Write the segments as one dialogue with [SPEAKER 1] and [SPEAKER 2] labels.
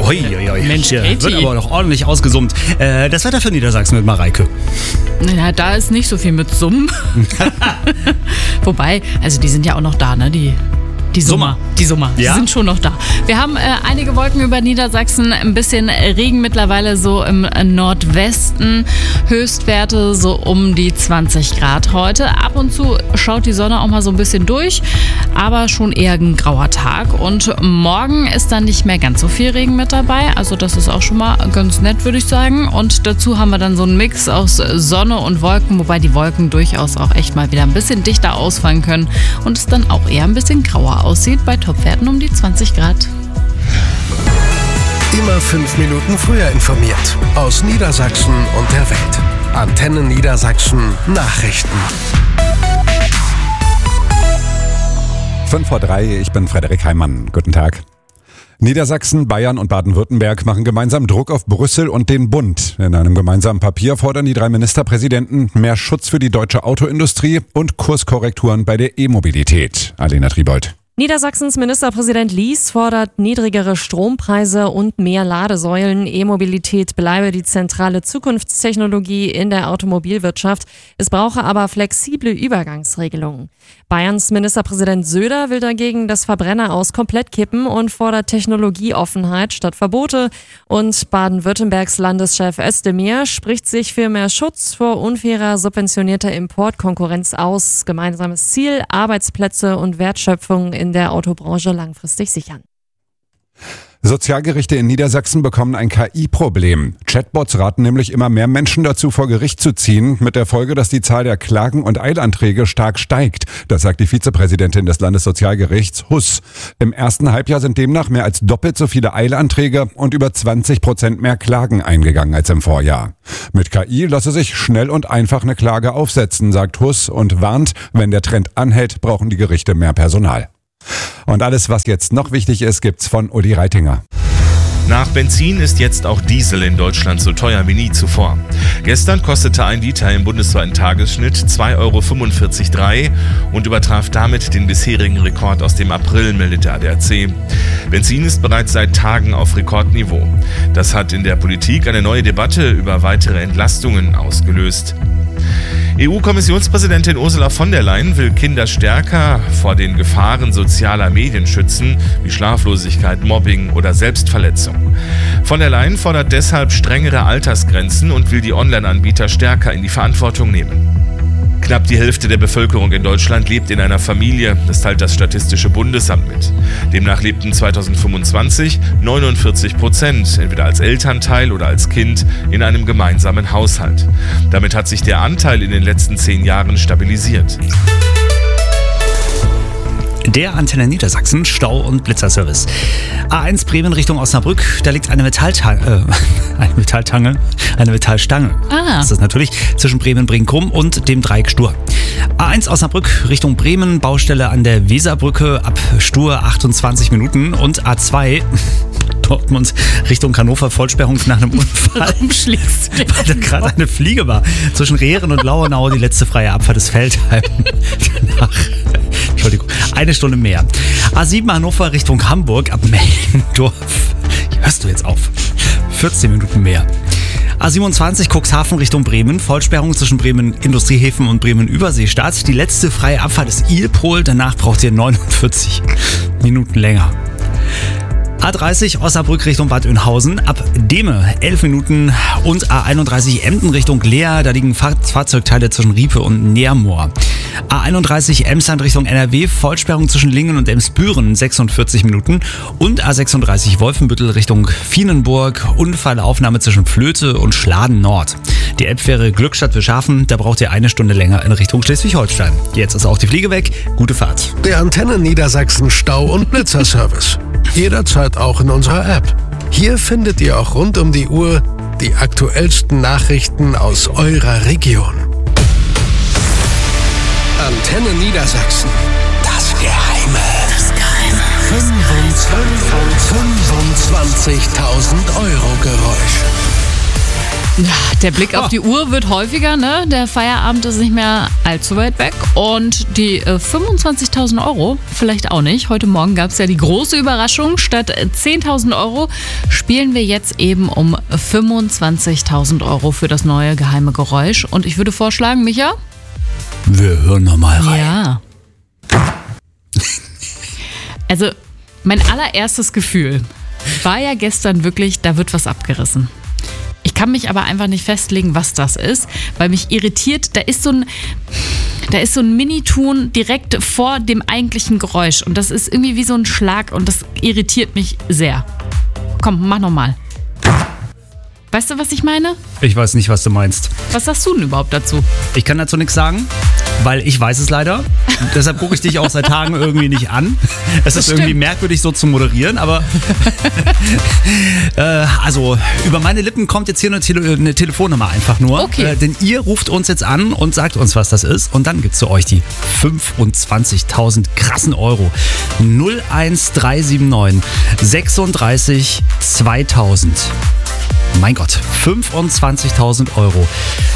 [SPEAKER 1] Mensch,
[SPEAKER 2] Katie. Wird aber noch ordentlich ausgesummt. Das Wetter für Niedersachsen mit Mareike.
[SPEAKER 1] Na, da ist nicht so viel mit Summen. Wobei, also die sind ja auch noch da, ne? Die Summer. Die sind schon noch da. Wir haben einige Wolken über Niedersachsen, ein bisschen Regen mittlerweile so im Nordwesten. Höchstwerte so um die 20 Grad heute. Ab und zu schaut die Sonne auch mal so ein bisschen durch, aber schon eher ein grauer Tag. Und morgen ist dann nicht mehr ganz so viel Regen mit dabei. Also das ist auch schon mal ganz nett, würde ich sagen. Und dazu haben wir dann so einen Mix aus Sonne und Wolken, wobei die Wolken durchaus auch echt mal wieder ein bisschen dichter ausfallen können und es dann auch eher ein bisschen grauer aussieht, bei Topwerten um die 20 Grad.
[SPEAKER 3] Immer 5 Minuten früher informiert. Aus Niedersachsen und der Welt. Antenne Niedersachsen Nachrichten.
[SPEAKER 4] 5:03, ich bin Frederik Heimann. Guten Tag. Niedersachsen, Bayern und Baden-Württemberg machen gemeinsam Druck auf Brüssel und den Bund. In einem gemeinsamen Papier fordern die 3 Ministerpräsidenten mehr Schutz für die deutsche Autoindustrie und Kurskorrekturen bei der E-Mobilität. Alena Triebold.
[SPEAKER 5] Niedersachsens Ministerpräsident Lies fordert niedrigere Strompreise und mehr Ladesäulen. E-Mobilität bleibe die zentrale Zukunftstechnologie in der Automobilwirtschaft. Es brauche aber flexible Übergangsregelungen. Bayerns Ministerpräsident Söder will dagegen das Verbrenner aus komplett kippen und fordert Technologieoffenheit statt Verbote. Und Baden-Württembergs Landeschef Özdemir spricht sich für mehr Schutz vor unfairer subventionierter Importkonkurrenz aus. Gemeinsames Ziel, Arbeitsplätze und Wertschöpfung in der Autobranche langfristig sichern.
[SPEAKER 4] Sozialgerichte in Niedersachsen bekommen ein KI-Problem. Chatbots raten nämlich immer mehr Menschen dazu, vor Gericht zu ziehen, mit der Folge, dass die Zahl der Klagen und Eilanträge stark steigt. Das sagt die Vizepräsidentin des Landessozialgerichts, Huss. Im ersten Halbjahr sind demnach mehr als doppelt so viele Eilanträge und über 20% mehr Klagen eingegangen als im Vorjahr. Mit KI lasse sich schnell und einfach eine Klage aufsetzen, sagt Huss und warnt, wenn der Trend anhält, brauchen die Gerichte mehr Personal. Und alles, was jetzt noch wichtig ist, gibt's von Uli Reitinger.
[SPEAKER 6] Nach Benzin ist jetzt auch Diesel in Deutschland so teuer wie nie zuvor. Gestern kostete ein Liter im bundesweiten Tagesschnitt 2,45 € und übertraf damit den bisherigen Rekord aus dem April, meldet der ADAC. Benzin ist bereits seit Tagen auf Rekordniveau. Das hat in der Politik eine neue Debatte über weitere Entlastungen ausgelöst. EU-Kommissionspräsidentin Ursula von der Leyen will Kinder stärker vor den Gefahren sozialer Medien schützen, wie Schlaflosigkeit, Mobbing oder Selbstverletzung. Von der Leyen fordert deshalb strengere Altersgrenzen und will die Online-Anbieter stärker in die Verantwortung nehmen. Knapp die Hälfte der Bevölkerung in Deutschland lebt in einer Familie, das teilt das Statistische Bundesamt mit. Demnach lebten 2025 49%, entweder als Elternteil oder als Kind, in einem gemeinsamen Haushalt. Damit hat sich der Anteil in den letzten 10 Jahren stabilisiert.
[SPEAKER 2] Der Antenne Niedersachsen Stau- und Blitzerservice. A1 Bremen Richtung Osnabrück, da liegt eine Metallstange. Das ist natürlich zwischen Bremen-Brinkum und dem Dreieck Stur. A1 Osnabrück Richtung Bremen, Baustelle an der Weserbrücke, ab Stur 28 Minuten und A2 Dortmund Richtung Hannover, Vollsperrung nach einem Unfall.
[SPEAKER 1] Warum schlägst du
[SPEAKER 2] Weil da gerade eine Fliege war. Zwischen Rehren und Lauernau die letzte freie Abfahrt des Feldheim. Danach, Entschuldigung, 1 Stunde mehr. A7 Hannover Richtung Hamburg, ab Meldendorf. Hörst du jetzt auf? 14 Minuten mehr. A27 Cuxhaven Richtung Bremen, Vollsperrung zwischen Bremen Industriehäfen und Bremen Überseestadt. Die letzte freie Abfahrt ist Ilpol, danach braucht ihr 49 Minuten länger. A30 Osnabrück Richtung Bad Oeynhausen, ab Dehme 11 Minuten und A31 Emden Richtung Leer, da liegen Fahrzeugteile zwischen Riepe und Neermoor. A31 Emsland Richtung NRW, Vollsperrung zwischen Lingen und Emsbüren 46 Minuten und A36 Wolfenbüttel Richtung Vienenburg, Unfallaufnahme zwischen Flöte und Schladen Nord. Die Elbfähre Glückstadt Wilschafen, da braucht ihr 1 Stunde länger in Richtung Schleswig-Holstein. Jetzt ist auch die Fliege weg, gute Fahrt.
[SPEAKER 3] Der Antenne Niedersachsen Stau- und Blitzerservice. Jederzeit auch in unserer App. Hier findet ihr auch rund um die Uhr die aktuellsten Nachrichten aus eurer Region. Antenne Niedersachsen. Das Geheime. 25.000 € Geräusch.
[SPEAKER 1] Ja, der Blick auf die Uhr wird häufiger, ne? Der Feierabend ist nicht mehr allzu weit weg. Und die 25.000 Euro vielleicht auch nicht. Heute Morgen gab es ja die große Überraschung. Statt 10.000 Euro spielen wir jetzt eben um 25.000 Euro für das neue geheime Geräusch. Und ich würde vorschlagen, Micha?
[SPEAKER 2] Wir hören nochmal rein.
[SPEAKER 1] Ja. Also, mein allererstes Gefühl war ja gestern wirklich, da wird was abgerissen. Ich kann mich aber einfach nicht festlegen, was das ist, weil mich irritiert, da ist so ein Mini-Ton direkt vor dem eigentlichen Geräusch und das ist irgendwie wie so ein Schlag und das irritiert mich sehr. Komm, mach nochmal. Weißt du, was ich meine?
[SPEAKER 2] Ich weiß nicht, was du meinst.
[SPEAKER 1] Was sagst du denn überhaupt dazu?
[SPEAKER 2] Ich kann dazu nichts sagen, weil ich weiß es leider. Deshalb gucke ich dich auch seit Tagen irgendwie nicht an. Es ist irgendwie merkwürdig, so zu moderieren, aber also über meine Lippen kommt jetzt hier eine Telefonnummer einfach nur.
[SPEAKER 1] Okay.
[SPEAKER 2] Denn ihr ruft uns jetzt an und sagt uns, was das ist. Und dann gibt's für euch die 25.000 krassen Euro. 01379 36 2000. Mein Gott, 25.000 Euro.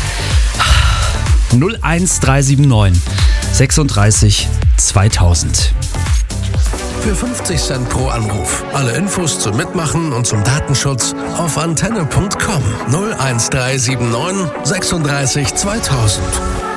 [SPEAKER 2] 01379 36 2000.
[SPEAKER 3] Für 50 Cent pro Anruf. Alle Infos zum Mitmachen und zum Datenschutz auf antenne.com. 01379 36 2000.